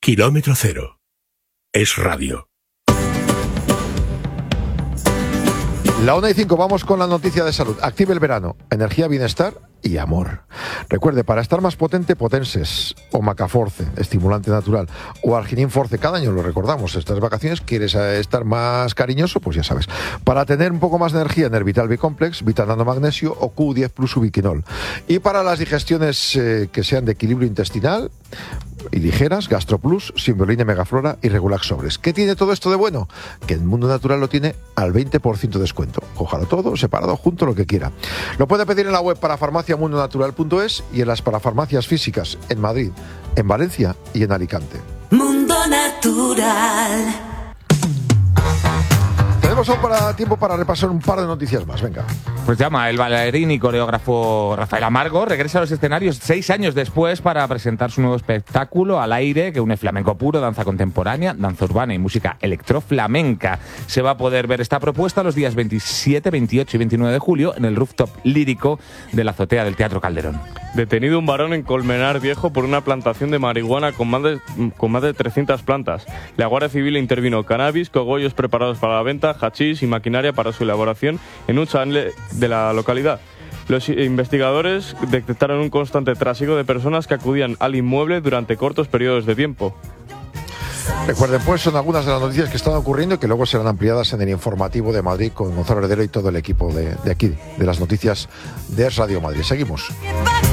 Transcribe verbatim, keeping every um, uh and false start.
Kilómetro cero. Es radio. La una y cinco, vamos con la noticia de salud. Active el verano, energía, bienestar y amor. Recuerde, para estar más potente, Potenses o Macaforce, estimulante natural, o Arginin Force, cada año lo recordamos. Estas vacaciones, ¿quieres estar más cariñoso? Pues ya sabes. Para tener un poco más de energía, Nervital B-Complex, Vital Magnesio o Q diez Plus Ubiquinol. Y para las digestiones eh, que sean de equilibrio intestinal y ligeras, GastroPlus, Simbolina Megaflora y Regulax Sobres. ¿Qué tiene todo esto de bueno? Que el Mundo Natural lo tiene al veinte por ciento de descuento. Cójalo todo, separado, junto, lo que quiera. Lo puede pedir en la web parafarmacia mundo natural punto es y en las parafarmacias físicas en Madrid, en Valencia y en Alicante. Mundo Natural. Tenemos aún para tiempo para repasar un par de noticias más. Venga. Pues llama, el bailarín y coreógrafo Rafael Amargo regresa a los escenarios seis años después para presentar su nuevo espectáculo al aire que une flamenco puro, danza contemporánea, danza urbana y música electroflamenca. Se va a poder ver esta propuesta los días veintisiete, veintiocho y veintinueve de julio en el rooftop lírico de la azotea del Teatro Calderón. Detenido un varón en Colmenar Viejo por una plantación de marihuana con más de, con más de trescientas plantas. La Guardia Civil intervino cannabis, cogollos preparados para la venta, hachís y maquinaria para su elaboración en un chalet de la localidad. Los investigadores detectaron un constante tráfico de personas que acudían al inmueble durante cortos periodos de tiempo. Recuerden, pues, son algunas de las noticias que están ocurriendo y que luego serán ampliadas en el informativo de Madrid con Gonzalo Heredero y todo el equipo de, de aquí, de las noticias de Es Radio Madrid. Seguimos.